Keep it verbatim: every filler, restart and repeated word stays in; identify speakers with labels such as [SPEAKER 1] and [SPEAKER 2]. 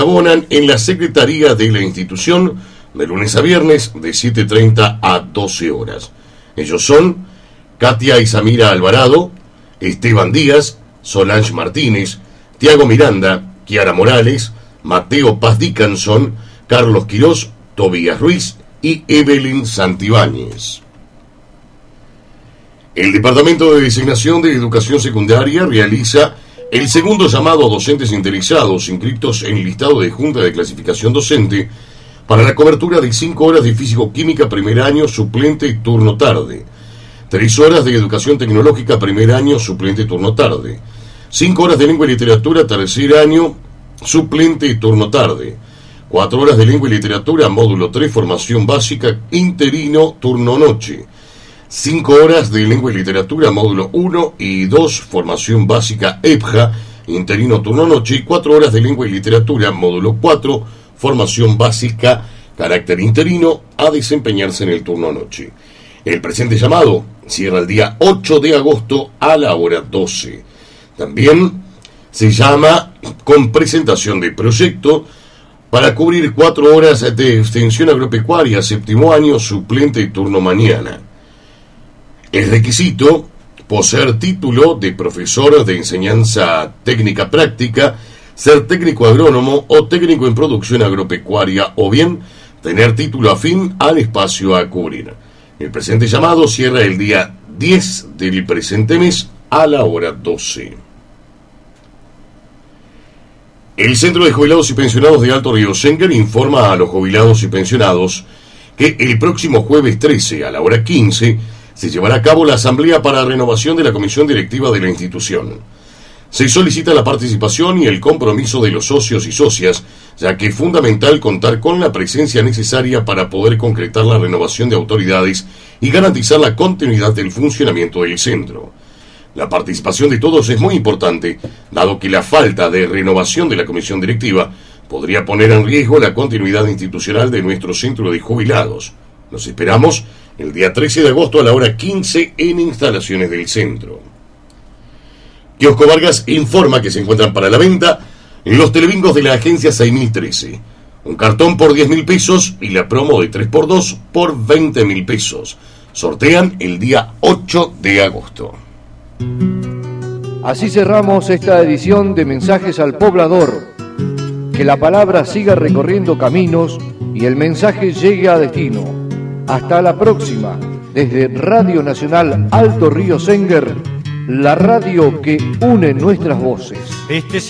[SPEAKER 1] abonan en la secretaría de la institución de lunes a viernes de siete treinta a doce horas. Ellos son Katia Isamira Alvarado, Esteban Díaz, Solange Martínez, Tiago Miranda, Kiara Morales, Mateo Paz Dickinson, Carlos Quirós, Tobías Ruiz y Evelyn Santibáñez. El Departamento de Designación de Educación Secundaria realiza el segundo llamado a docentes interesados inscritos en el listado de Junta de Clasificación Docente para la cobertura de cinco horas de Físico-Química primer año suplente turno tarde, tres horas de Educación Tecnológica primer año suplente turno tarde, cinco horas de Lengua y Literatura tercer año suplente turno tarde, cuatro horas de Lengua y Literatura módulo tres formación básica interino turno noche, cinco horas de Lengua y Literatura módulo uno y dos formación básica E P J A interino turno noche y cuatro horas de Lengua y Literatura módulo cuatro formación básica carácter interino a desempeñarse en el turno noche. El presente llamado cierra el día ocho de agosto a la hora doce. También se llama con presentación de proyecto para cubrir cuatro horas de extensión agropecuaria séptimo año suplente turno mañana. El requisito, poseer título de profesor de enseñanza técnica práctica, ser técnico agrónomo o técnico en producción agropecuaria o bien tener título afín al espacio a cubrir. El presente llamado cierra el día diez del presente mes a la hora doce. El Centro de Jubilados y Pensionados de Alto Río Senger informa a los jubilados y pensionados que el próximo jueves trece a la hora quince se llevará a cabo la asamblea para renovación de la comisión directiva de la institución. Se solicita la participación y el compromiso de los socios y socias, ya que es fundamental contar con la presencia necesaria para poder concretar la renovación de autoridades y garantizar la continuidad del funcionamiento del centro. La participación de todos es muy importante, dado que la falta de renovación de la comisión directiva podría poner en riesgo la continuidad institucional de nuestro centro de jubilados. Los esperamos el día trece de agosto a la hora quince en instalaciones del centro. Kiosco Vargas informa que se encuentran para la venta los telebingos de la agencia seis mil trece. Un cartón por diez mil pesos y la promo de tres por dos por veinte mil pesos. Sortean el día ocho de agosto.
[SPEAKER 2] Así cerramos esta edición de Mensajes al Poblador. Que la palabra siga recorriendo caminos y el mensaje llegue a destino. Hasta la próxima, desde Radio Nacional Alto Río Senger, la radio que une nuestras voces.
[SPEAKER 3] Este